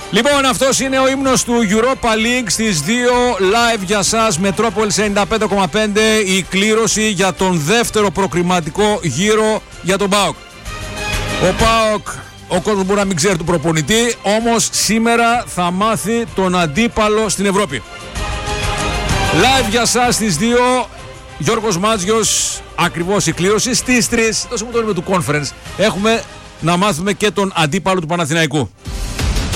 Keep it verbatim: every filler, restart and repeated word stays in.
Λοιπόν, αυτός είναι ο ύμνος του Europa League στις δύο live για σας. Μετρόπολης ενενήντα πέντε κόμμα πέντε, η κλήρωση για τον δεύτερο προκριματικό γύρο για τον ΠΑΟΚ. Ο ΠΑΟΚ, ο κόσμος μπορεί να μην ξέρει του προπονητή, όμως σήμερα θα μάθει τον αντίπαλο στην Ευρώπη. Live για σας στις δύο, Γιώργος Μάτζιος, ακριβώς η κλήρωση. Στις τρεις, τόσο μου το λέμε του conference, έχουμε να μάθουμε και τον αντίπαλο του Παναθηναϊκού.